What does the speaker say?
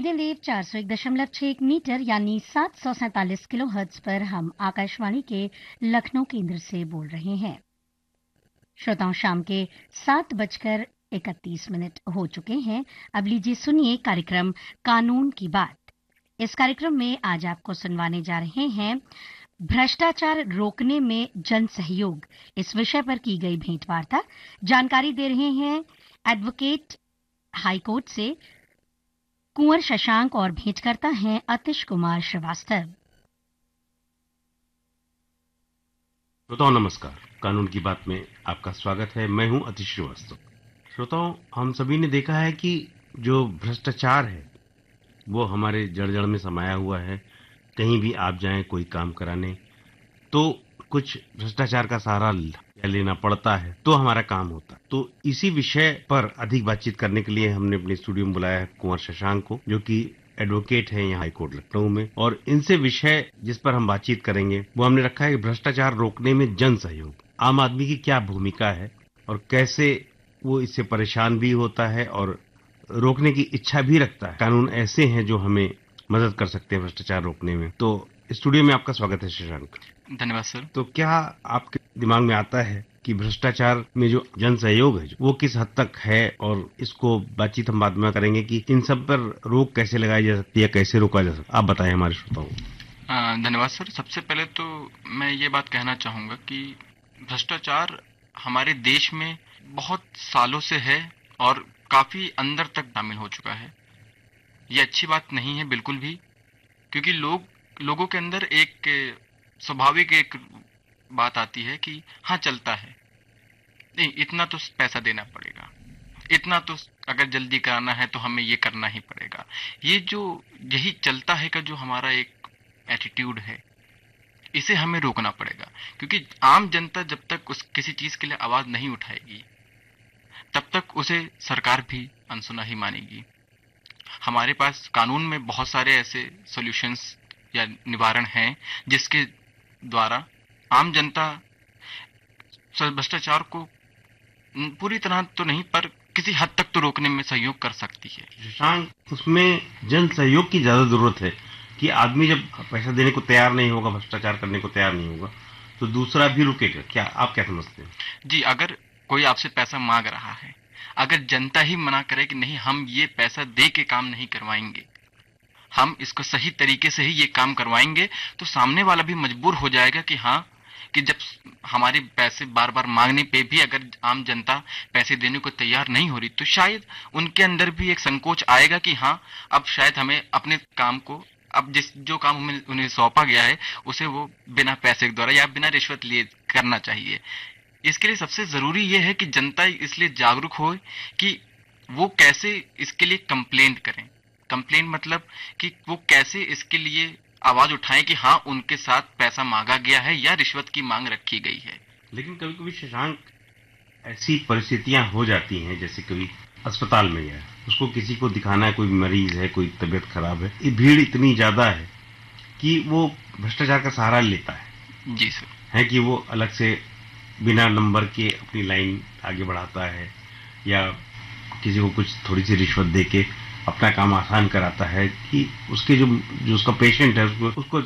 Medium wave 401.6 metre यानी 747 kilohertz पर हम आकाशवाणी के लखनऊ केंद्र से बोल रहे हैं। श्रोताओं, शाम के 7:31 हो चुके हैं। अब लीजिए सुनिए कार्यक्रम कानून की बात। इस कार्यक्रम में आज आपको सुनवाने जा रहे हैं भ्रष्टाचार रोकने में जन सहयोग, इस विषय पर की गई भेंटवार्ता। जानकारी दे रहे हैं एडवोकेट हाईकोर्ट से कुंवर शशांक और भेंटकर्ता हैं अतिश कुमार श्रीवास्तव। श्रोताओं नमस्कार, कानून की बात में आपका स्वागत है। मैं हूं अतिश श्रीवास्तव। श्रोताओं, हम सभी ने देखा है कि जो भ्रष्टाचार है वो हमारे जड़ जड़ में समाया हुआ है। कहीं भी आप जाएं कोई काम कराने तो कुछ भ्रष्टाचार का सहारा लेना पड़ता है तो हमारा काम होता है। तो इसी विषय पर अधिक बातचीत करने के लिए हमने अपने स्टूडियो में बुलाया है कुंवर शशांक को, जो कि एडवोकेट है यहाँ हाईकोर्ट लखनऊ में। और इनसे विषय जिस पर हम बातचीत करेंगे वो हमने रखा है भ्रष्टाचार रोकने में जन सहयोग। आम आदमी की क्या भूमिका है और कैसे वो इससे परेशान भी होता है और रोकने की इच्छा भी रखता है। कानून ऐसे हैं जो हमें मदद कर सकते हैं भ्रष्टाचार रोकने में। तो स्टूडियो में आपका स्वागत है शशांक। धन्यवाद सर। तो क्या आपके दिमाग में आता है कि भ्रष्टाचार में जो जन सहयोग है वो किस हद तक है, और इसको बातचीत हम बाद में करेंगे कि इन सब पर रोक कैसे लगाई जा सकती है, कैसे रोका जा सकता है। आप बताएं हमारे श्रोताओं। धन्यवाद सर। सबसे पहले तो मैं ये बात कहना चाहूंगा कि भ्रष्टाचार हमारे देश में बहुत सालों से है और काफी अंदर तक शामिल हो चुका है। ये अच्छी बात नहीं है बिल्कुल भी, क्योंकि लोगों के अंदर एक स्वाभाविक एक बात आती है कि हाँ चलता है, नहीं इतना तो पैसा देना पड़ेगा, इतना तो अगर जल्दी कराना है तो हमें ये करना ही पड़ेगा। यही चलता है का जो हमारा एक एटीट्यूड है, इसे हमें रोकना पड़ेगा। क्योंकि आम जनता जब तक किसी चीज के लिए आवाज नहीं उठाएगी तब तक उसे सरकार भी अनसुना ही मानेगी। हमारे पास कानून में बहुत सारे ऐसे सॉल्यूशंस या निवारण हैं जिसके द्वारा आम जनता भ्रष्टाचार को पूरी तरह तो नहीं पर किसी हद तक तो रोकने में सहयोग कर सकती है। शशांक, उसमें जन सहयोग की ज्यादा जरूरत है कि आदमी जब पैसा देने को तैयार नहीं होगा, भ्रष्टाचार करने को तैयार नहीं होगा, तो दूसरा भी रुकेगा। क्या आप क्या समझते हैं? जी, अगर कोई आपसे पैसा मांग रहा है, अगर जनता ही मना करे कि नहीं हम ये पैसा दे के काम नहीं करवाएंगे, हम इसको सही तरीके से ही ये काम करवाएंगे, तो सामने वाला भी मजबूर हो जाएगा कि हाँ, कि जब हमारे पैसे बार बार मांगने पे भी अगर आम जनता पैसे देने को तैयार नहीं हो रही तो शायद उनके अंदर भी एक संकोच आएगा कि हाँ, अब शायद हमें अपने काम को, अब जो काम हमें उन्हें सौंपा गया है उसे वो बिना पैसे के द्वारा या बिना रिश्वत लिए करना चाहिए। इसके लिए सबसे जरूरी ये है कि जनता इसलिए जागरूक हो कि वो कैसे इसके लिए कंप्लेंट करें। कंप्लेंट मतलब कि वो कैसे इसके लिए आवाज उठाएं कि हाँ, उनके साथ पैसा मांगा गया है या रिश्वत की मांग रखी गई है। लेकिन कभी कभी शशांक ऐसी परिस्थितियां हो जाती हैं, जैसे कभी अस्पताल में गया, उसको किसी को दिखाना है, कोई मरीज है, कोई तबीयत खराब है, ये भीड़ इतनी ज्यादा है कि वो भ्रष्टाचार का सहारा लेता है। जी सर। है कि वो अलग से बिना नंबर के अपनी लाइन आगे बढ़ाता है या किसी को कुछ थोड़ी सी रिश्वत देके अपना काम आसान कराता है कि उसके जो उसका पेशेंट है उसको